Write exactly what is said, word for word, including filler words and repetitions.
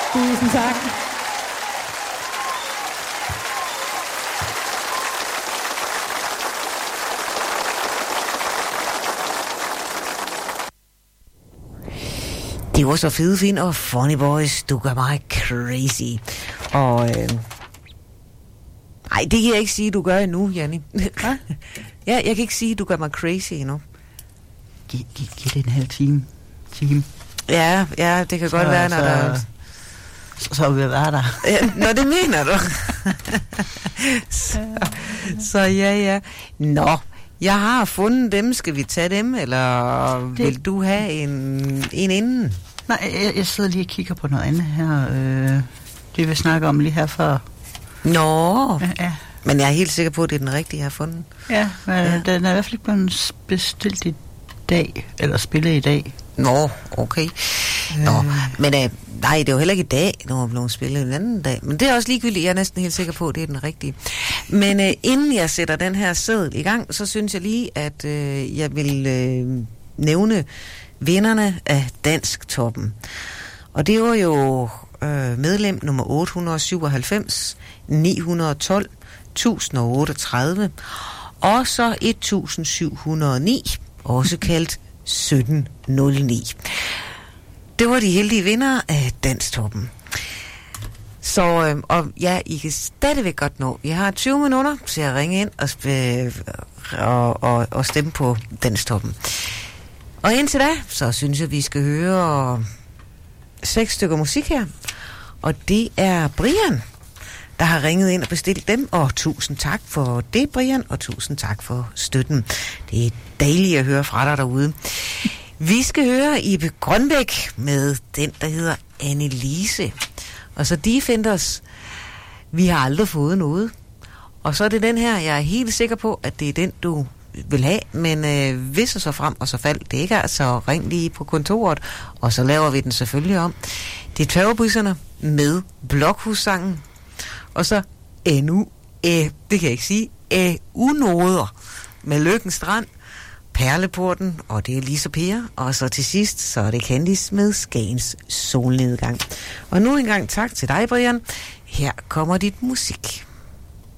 Tusind tak. Det var så fede fin og Funny Boys, du gør mig crazy. Og øh... ej, det kan jeg ikke sige, du gør endnu, Janni. Ja, jeg kan ikke sige, du gør mig crazy endnu. Giv, giv, giv det en halv time. time. Ja, ja, det kan så, godt være, når så, der... Så, så vil jeg være der. Ja, nå, det mener du. så, så ja, ja. Nå, jeg har fundet dem. Skal vi tage dem, eller det... vil du have en, en inden? Nej, jeg, jeg sidder lige og kigger på noget andet her. Øh, det vi snakker om lige her før. Nå, ja, ja. Men jeg er helt sikker på, at det er den rigtige, jeg har fundet. Ja, men ja. Den er i hvert fald ikke blevet bestilt i dag, eller spillet i dag. Nå, okay. Nå, øh. men øh, nej, det er jo heller ikke i dag, når man bliver spillet en anden dag. Men det er også ligegyldigt, jeg er næsten helt sikker på, at det er den rigtige. Men øh, inden jeg sætter den her seddel i gang, så synes jeg lige, at øh, jeg vil øh, nævne vinderne af Dansktoppen. Og det var jo øh, medlem nummer otte hundrede syvoghalvfems, ni hundrede og tolv, tusind og otteogtredive, og så et tusind syv hundrede og ni, også kaldt sytten nul ni. Det var de heldige vindere af Dansktoppen. Så, øh, og ja, I kan stadigvæk godt nå. Jeg har tyve minutter til at ringe ind og, sp- og, og, og stemme på Dansktoppen. Og indtil da, så synes jeg, vi skal høre seks stykker musik her. Og det er Brian, der har ringet ind og bestilt dem. Og tusind tak for det, Brian, og tusind tak for støtten. Det er dejligt at høre fra dig derude. Vi skal høre Ibe Grønbæk med den, der hedder Annelise. Og så Defenders, vi har aldrig fået noget. Og så er det den her, jeg er helt sikker på, at det er den, du vil have. Men øh, hvis og så frem og så fald det ikke er, så ring lige på kontoret, og så laver vi den selvfølgelig om. Det er Tørvebusserne med Blokhussangen. Og så endnu, øh, det kan jeg ikke sige, øh, unoder med Løkken Strand, Perleporten, og det er Lisa Per, og så til sidst, så er det Candice med Skagens solnedgang. Og nu engang tak til dig, Brian. Her kommer dit musik.